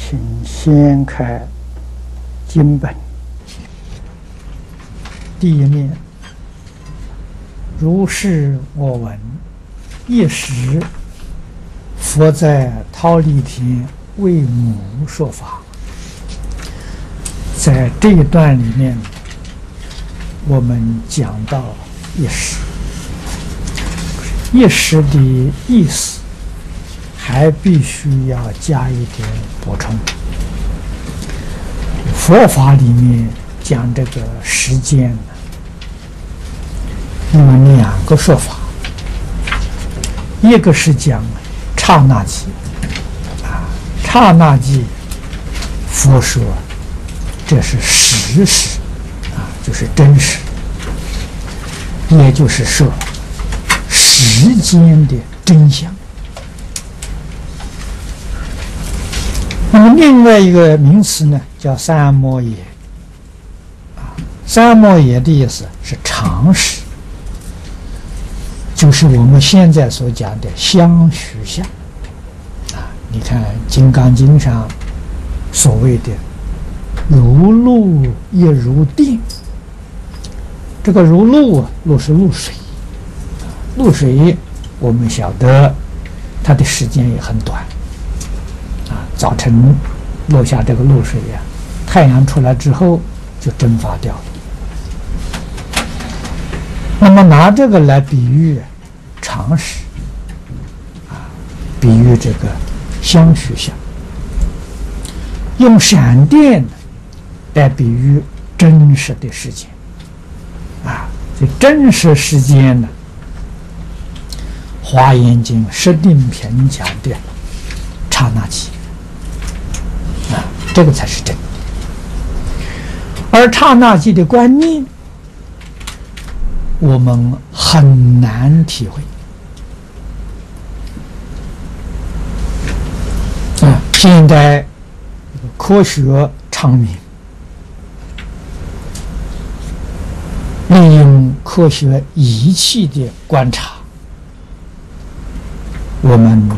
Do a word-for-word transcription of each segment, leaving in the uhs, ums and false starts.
请先开经本。第一面，如是我闻，一时佛在忉利天为母说法。在这一段里面，我们讲到一时，一时的意思还必须要加一点补充。佛法里面讲这个时间呢，那么两个说法，一个是讲刹那即啊，刹那即佛说这是实时啊，就是真实，也就是说时间的真相。那么另外一个名词呢，叫三摩耶啊，三摩耶的意思是常识，就是我们现在所讲的相续相啊。你看《金刚经》上所谓的如露亦如电，这个如露啊，露是露水，露水我们晓得它的时间也很短啊，早晨落下这个露水呀、啊，太阳出来之后就蒸发掉了。那么拿这个来比喻常识啊，比喻这个相续相，用闪电来比喻真实的时间啊，这真实时间呢，《华严经》释定篇讲的刹那即啊，这个才是真的。而刹那即的观念，我们很难体会啊。现在科学昌明，利用科学仪器的观察，我们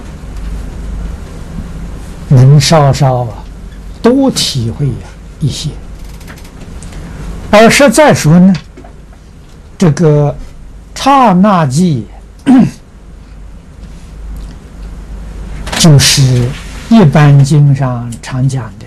能稍稍啊多体会一些。而实在说呢，这个刹那即就是一般经上常讲的